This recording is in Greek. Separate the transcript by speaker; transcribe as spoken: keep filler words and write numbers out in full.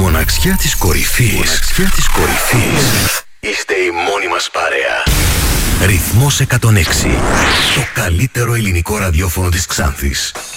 Speaker 1: μοναξιά της κορυφής. Η μοναξιά της κορυφής. Είστε η μόνη μας παρέα. Ρυθμός εκατόν έξι. Το καλύτερο ελληνικό ραδιόφωνο της Ξάνθης.